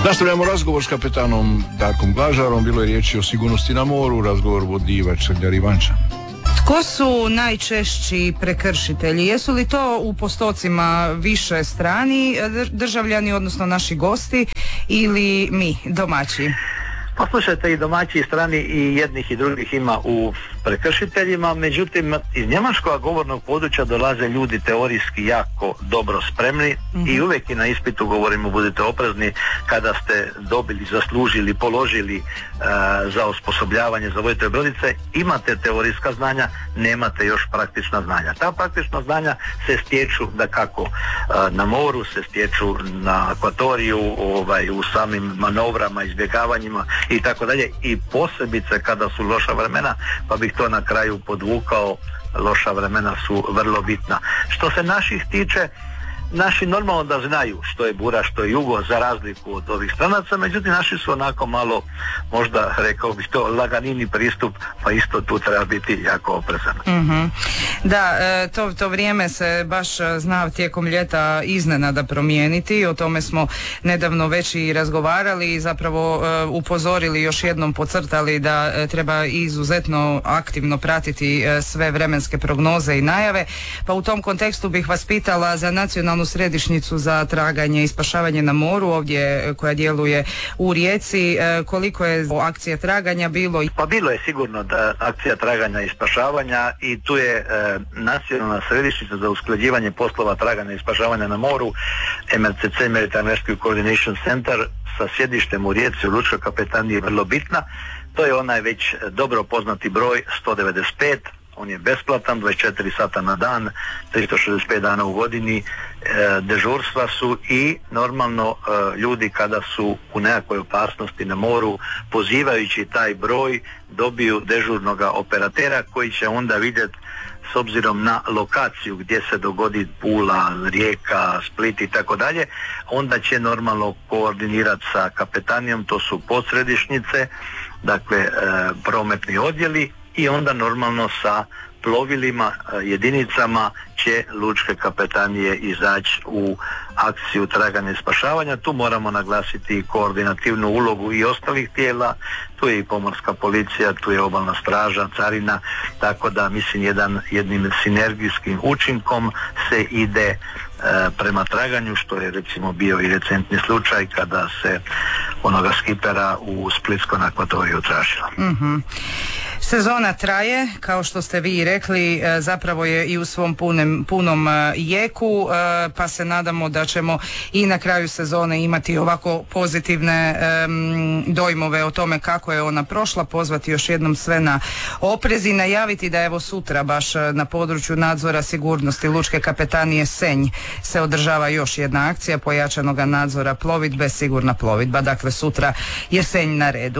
Nastavljamo razgovor s kapetanom Darkom Glažarom. Bilo je riječi o sigurnosti na moru, razgovor vodi Ivan Ivančan. Tko su najčešći prekršitelji? Jesu li to u postocima više strani državljani, odnosno naši gosti, ili mi, domaći? Poslušajte, i domaći i strani i jednih i drugih ima u prekršiteljima, međutim iz njemačkog govornog područja dolaze ljudi teorijski jako dobro spremni i uvijek i na ispitu govorimo budite oprezni kada ste dobili, zaslužili, položili za osposobljavanje za voditelj brodice, imate teorijska znanja, nemate još praktična znanja. Ta praktična znanja se stječu dakako na moru, se stječu na akvatoriju, u samim manovrama, izbjegavanjima i tako dalje, i posebice kada su loša vremena, pa bih to na kraju podvukao, loša vremena su vrlo bitna. Što se naših tiče, naši normalno da znaju što je bura, što je jugo, za razliku od ovih stranaca, međutim naši su onako malo, možda rekao bih to, laganini pristup, pa isto tu treba biti jako oprezan. Da, to vrijeme se baš zna tijekom ljeta iznenada promijeniti, o tome smo nedavno već i razgovarali i zapravo upozorili, još jednom podcrtali da treba izuzetno aktivno pratiti sve vremenske prognoze i najave, pa u tom kontekstu bih vas pitala za nacionalnu središnjicu za traganje i spašavanje na moru, ovdje koja djeluje u Rijeci, koliko je akcija traganja bilo? Pa bilo je sigurno da akcija traganja i spašavanja, i tu je nacionalna središnjica za usklađivanje poslova traganja i spašavanja na moru, MRCC, Maritime Rescue Coordination Center, sa sjedištem u Rijeci u Lučkoj kapetaniji, vrlo bitna. To je onaj već dobro poznati broj 195, on je besplatan, 24 sata na dan, 365 dana u godini, dežurstva su i normalno ljudi kada su u nekakvoj opasnosti na moru, pozivajući taj broj, dobiju dežurnog operatera koji će onda vidjeti s obzirom na lokaciju gdje se dogodi Pula, Rijeka, Split i tako dalje, onda će normalno koordinirati sa kapetanijom, to su podsredišnjice, dakle prometni odjeli, i onda normalno sa plovilima, jedinicama će lučke kapetanije izaći u akciju traganja i spašavanja. Tu moramo naglasiti koordinativnu ulogu i ostalih tijela, tu je i pomorska policija, tu je obalna straža, carina, tako da mislim jednim sinergijskim učinkom se ide prema traganju, što je recimo bio i recentni slučaj kada se onoga skipera u splitskom akvatoriju tražilo. Sezona traje, kao što ste vi rekli, zapravo je i u svom punom jeku, pa se nadamo da ćemo i na kraju sezone imati ovako pozitivne dojmove o tome kako je ona prošla, pozvati još jednom sve na oprez i najaviti da evo sutra baš na području nadzora sigurnosti Lučke kapetanije Senj se održava još jedna akcija pojačanoga nadzora plovidbe, sigurna plovidba, dakle sutra je Senj na redu.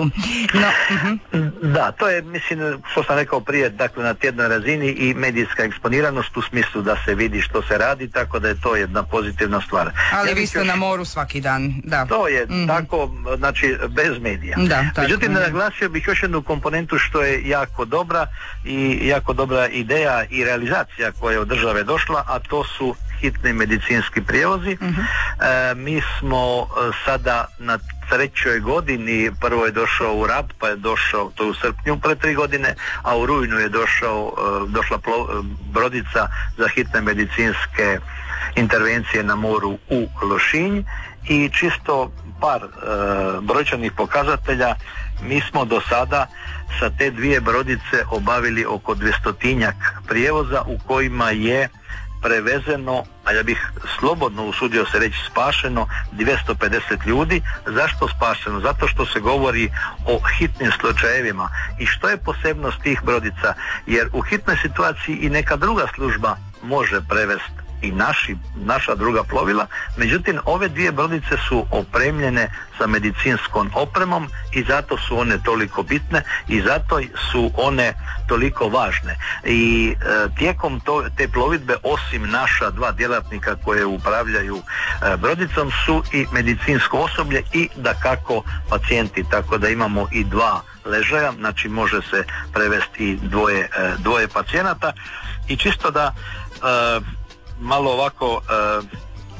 Da, to je, mislim, što sam rekao prije, dakle na tjednoj razini i medijska eksponiranost u smislu da se vidi što se radi, tako da je to jedna pozitivna stvar. Ali vi ste na moru svaki dan, da. To je tako, znači bez medija. Međutim, naglasio bih još jednu komponentu što je jako dobra i jako dobra ideja i realizacija koja je od države došla, a to su hitni medicinski prijevozi. Mi smo sada na trećoj godini, prvo je došao u Rab, pa je došao, to je u srpnju pre 3 godine, a u rujnu je došla brodica za hitne medicinske intervencije na moru u Lošinj, i čisto par brojčanih pokazatelja, mi smo do sada sa te dvije brodice obavili oko 200-tinjak prijevoza u kojima je prevezeno, a ja bih slobodno usudio se reći spašeno, 250 ljudi. Zašto spašeno? Zato što se govori o hitnim slučajevima. I što je posebnost tih brodica? Jer u hitnoj situaciji i neka druga služba može prevesti i naša druga plovila, međutim ove dvije brodice su opremljene sa medicinskom opremom i zato su one toliko bitne i zato su one toliko važne. I tijekom te plovidbe, osim naša dva djelatnika koje upravljaju brodicom, su i medicinsko osoblje i dakako pacijenti, tako da imamo i dva ležaja, znači može se prevesti i dvoje pacijenata. I čisto da malo ovako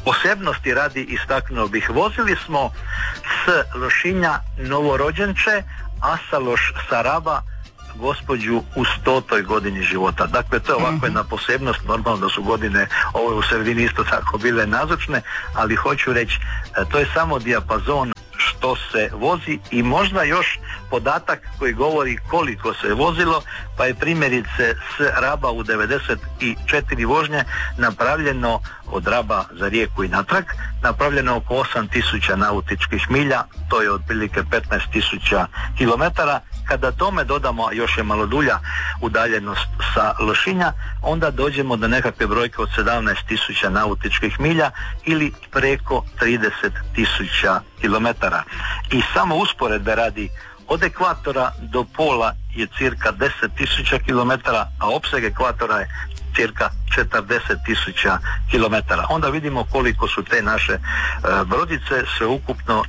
posebnosti radi istaknuo bih, vozili smo s Lošinja novorođenče, a sa Raba gospođu u 100. godini života. Dakle, to je ovako jedna posebnost, normalno da su godine ovo u sredini isto tako bile nazočne, ali hoću reći, to je samo dijapazon što se vozi i možda još podatak koji govori koliko se je vozilo, pa je primjerice s Raba u 94 vožnje napravljeno od Raba za Rijeku i natrag, napravljeno oko 8000 nautičkih milja, to je otprilike 15.000 kilometara. Kada tome dodamo, još je malo dulja udaljenost sa Lošinja, onda dođemo do nekakve brojke od 17.000 nautičkih milja ili preko 30.000 kilometara. I samo usporedbe radi, od ekvatora do pola je cirka 10.000 kilometara, a opseg ekvatora je cirka 40.000 kilometara. Onda vidimo koliko su te naše brodice sveukupno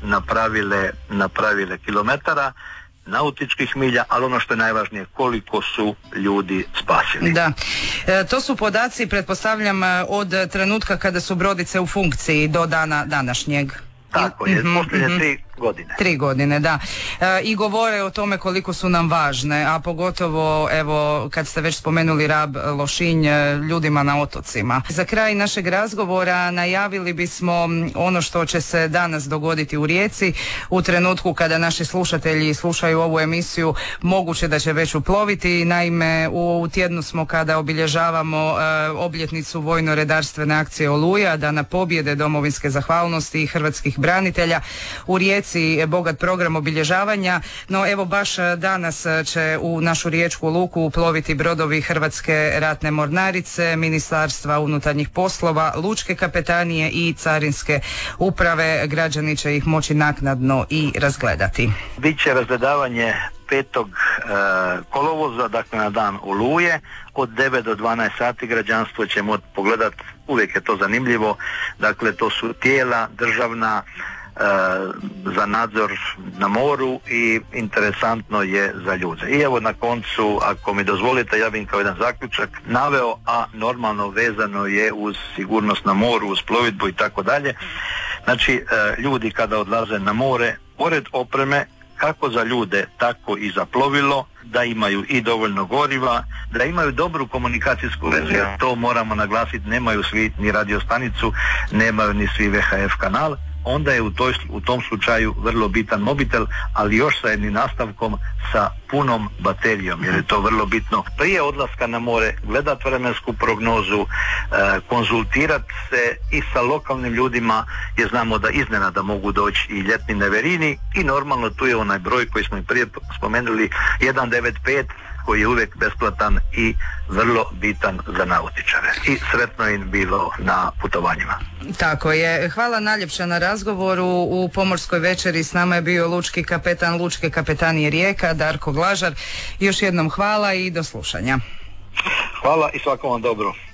napravile kilometara, nautičkih milja, ali ono što je najvažnije, koliko su ljudi spasili. Da, to su podaci, pretpostavljam, od trenutka kada su brodice u funkciji do dana današnjeg. Tako je, posljednje 3 godine. 3 godine, da. I govore o tome koliko su nam važne, a pogotovo, evo, kad ste već spomenuli Rab, Lošinj, ljudima na otocima. Za kraj našeg razgovora najavili bismo ono što će se danas dogoditi u Rijeci. U trenutku kada naši slušatelji slušaju ovu emisiju, moguće da će već uploviti. Naime, u tjednu smo kada obilježavamo obljetnicu vojno-redarstvene akcije Oluja, Dana pobjede, domovinske zahvalnosti i hrvatskih branitelja. U Rijeci bogat program obilježavanja, no evo baš danas će u našu riječku luku uploviti brodovi Hrvatske ratne mornarice, Ministarstva unutarnjih poslova, lučke kapetanije i carinske uprave. Građani će ih moći naknadno i razgledati. Biće razgledavanje 5. kolovoza, dakle na dan Oluje, od 9 do 12 sati građanstvo će moći pogledati, uvijek je to zanimljivo, dakle to su tijela državna za nadzor na moru i interesantno je za ljude. I evo na koncu, ako mi dozvolite, ja bih kao jedan zaključak naveo, a normalno vezano je uz sigurnost na moru, uz plovidbu i tako dalje. Znači, ljudi kada odlaze na more, pored opreme, kako za ljude, tako i za plovilo, da imaju i dovoljno goriva, da imaju dobru komunikacijsku vezu. To moramo naglasiti, nemaju svi ni radiostanicu, nemaju ni svi VHF kanal, onda je u tom slučaju vrlo bitan mobitel, ali još sa jednim nastavkom sa punom baterijom, jer je to vrlo bitno. Prije odlaska na more gledati vremensku prognozu, konzultirati se i sa lokalnim ljudima, jer znamo da iznenada mogu doći i ljetni neverini, i normalno tu je onaj broj koji smo i prije spomenuli, 195, koji je uvijek besplatan i vrlo bitan za nautičare. I sretno im bilo na putovanjima. Tako je. Hvala najljepša na razgovoru. U Pomorskoj večeri s nama je bio lučki kapetan Lučke kapetanije Rijeka, Darko Glažar. Još jednom hvala i do slušanja. Hvala i svakom vam dobro.